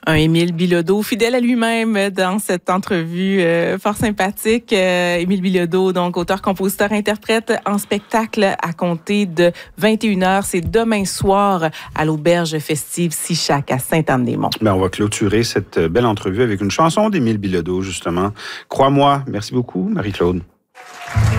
Un Émile Bilodeau, fidèle à lui-même dans cette entrevue fort sympathique. Émile Bilodeau, donc auteur, compositeur, interprète en spectacle à compter de 21h. C'est demain soir à l'Auberge festive Sichac à Sainte-Anne-des-Monts. On va clôturer cette belle entrevue avec une chanson d'Émile Bilodeau, justement. Crois-moi. Merci beaucoup, Marie-Claude.